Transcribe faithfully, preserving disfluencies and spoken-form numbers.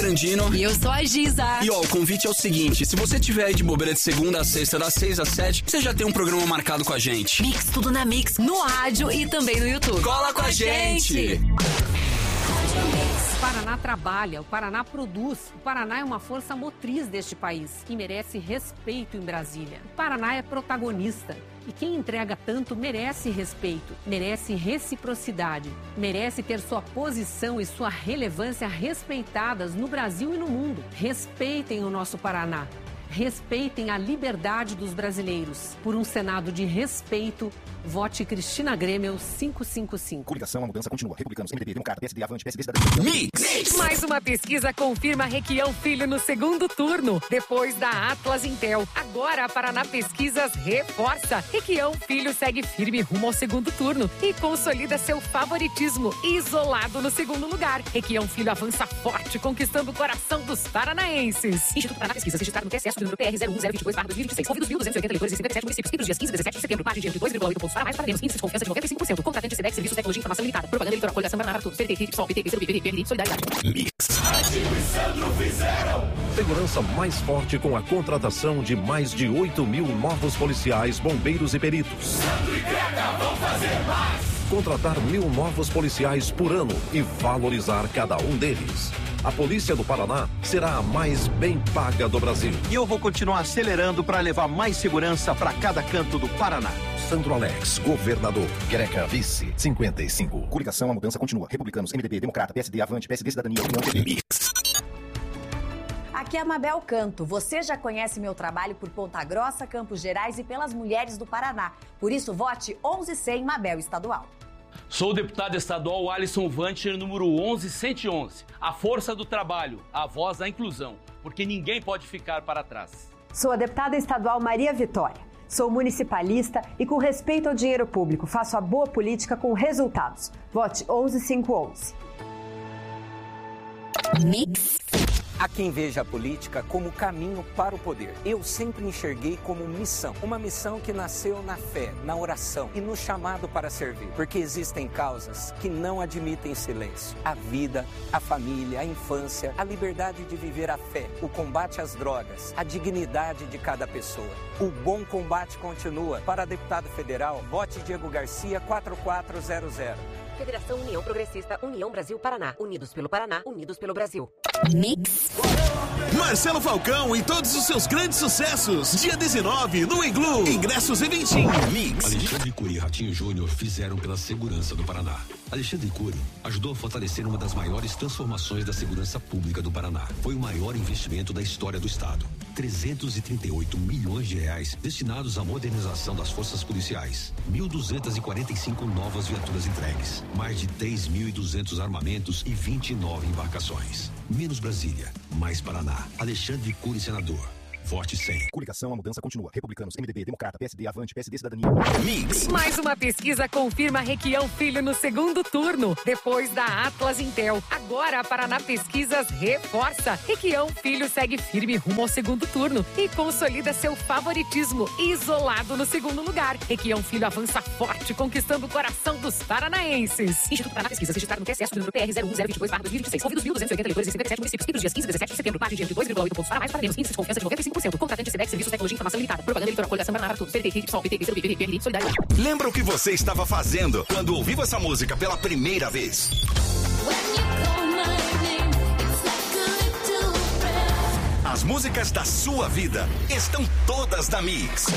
Brandino. E eu sou a Giza. E ó, o convite é o seguinte, se você tiver aí de bobeira de segunda a sexta, das seis às sete, você já tem um programa marcado com a gente. Mix, tudo na Mix, no rádio e também no YouTube. Cola com a gente! O Paraná trabalha, o Paraná produz, o Paraná é uma força motriz deste país e merece respeito em Brasília. O Paraná é protagonista e quem entrega tanto merece respeito, merece reciprocidade, merece ter sua posição e sua relevância respeitadas no Brasil e no mundo. Respeitem o nosso Paraná. Respeitem a liberdade dos brasileiros. Por um Senado de respeito, vote Cristina Grêmio quinhentos e cinquenta e cinco. Coligação, a mudança continua. Republicanos, M D B, Democrata, P S D, Avante, P S D, Cidadania. Mix! Mais uma pesquisa confirma Requião Filho no segundo turno, depois da Atlas Intel. Agora a Paraná Pesquisas reforça. Requião Filho segue firme rumo ao segundo turno e consolida seu favoritismo, isolado no segundo lugar. Requião Filho avança forte, conquistando o coração dos paranaenses. Instituto Paraná Pesquisas, registrado no T S E, número P R zero um zero dois dois barra dois mil e vinte e seis. Ouvidos mil duzentos e oitenta leitores e cinquenta e sete municípios. E nos dias quinze e dezessete de setembro, margem de dois vírgula oito pontos para mais para menos. Índice de confiança de noventa e cinco por cento. Contratante Sedex, Serviços de Tecnologia e Informação Limitada. Propaganda eleitoral, coligação Paraná para todos. P T, P T, P T, P T, P T, P T, Solidariedade. Mix. Segurança mais forte com a contratação de mais de oito mil novos policiais, bombeiros e peritos. Santo e Grega vão fazer mais. Contratar mil novos policiais por ano e valorizar cada um deles. A Polícia do Paraná será a mais bem paga do Brasil. E eu vou continuar acelerando para levar mais segurança para cada canto do Paraná. Sandro Alex, governador. Greca, vice, cinquenta e cinco. Coligação, a mudança continua. Republicanos, M D B, Democrata, P S D, Avante, P S D, Cidadania, União, P T. Mix. Aqui é a Mabel Canto. Você já conhece meu trabalho por Ponta Grossa, Campos Gerais e pelas mulheres do Paraná. Por isso, vote onze cem Mabel Estadual. Sou o deputado estadual Alisson Vancher, número onze cento e onze. A força do trabalho, a voz da inclusão, porque ninguém pode ficar para trás. Sou a deputada estadual Maria Vitória. Sou municipalista e, com respeito ao dinheiro público, faço a boa política com resultados. Vote onze cinco onze. Mix. Há quem veja a política como caminho para o poder. Eu sempre enxerguei como missão. Uma missão que nasceu na fé, na oração e no chamado para servir. Porque existem causas que não admitem silêncio. A vida, a família, a infância, a liberdade de viver a fé, o combate às drogas, a dignidade de cada pessoa. O bom combate continua. Para deputado federal, vote Diego Garcia quatro quatro zero zero. Federação União Progressista, União Brasil Paraná. Unidos pelo Paraná, unidos pelo Brasil. Mix. Marcelo Falcão e todos os seus grandes sucessos. Dia dezenove, no Iglu. Ingressos e ventinho. Mix. Alexandre Cury e Ratinho Júnior fizeram pela segurança do Paraná. Alexandre Cury ajudou a fortalecer uma das maiores transformações da segurança pública do Paraná. Foi o maior investimento da história do Estado. trezentos e trinta e oito milhões de reais destinados à modernização das forças policiais. mil duzentas e quarenta e cinco novas viaturas entregues. Mais de três mil e duzentos armamentos e vinte e nove embarcações. Menos Brasília, mais Paraná. Alexandre Cury, senador. Vote cem. Coligação, a mudança continua. Republicanos, M D B, Democrata, P S D, Avante, P S D, Cidadania. Mix. Mais uma pesquisa confirma Requião Filho no segundo turno, depois da Atlas Intel. Agora a Paraná Pesquisas reforça. Requião Filho segue firme rumo ao segundo turno e consolida seu favoritismo, isolado no segundo lugar. Requião Filho avança forte, conquistando o coração dos paranaenses. Instituto Paraná Pesquisas, registrado no T S E, número P R zero um zero dois dois barra dois mil e vinte e seis. Ouvidos mil duzentos e oitenta leitores e cinquenta e sete municípios. E nos dias quinze e dezessete de setembro, margem de dois vírgula oito pontos para mais para menos. Índice de confiança de noventa e cinco por cento. Contratante Sedex, Serviços de Tecnologia e Informação Limitada. Propaganda eleitoral, coligação Paraná para todos. P T, P T, P T, P T, P T, Solidariedade. Lembra o que você estava fazendo quando ouviu essa música pela primeira vez? As músicas da sua vida estão todas na Mix.